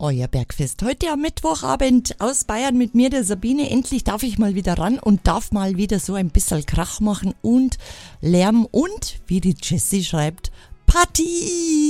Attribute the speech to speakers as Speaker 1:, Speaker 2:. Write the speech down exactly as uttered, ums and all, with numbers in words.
Speaker 1: Euer Bergfest. Heute am Mittwochabend aus Bayern mit mir, der Sabine. Endlich darf ich mal wieder ran und darf mal wieder so ein bisschen Krach machen und Lärm und, wie die Jessie schreibt, Party.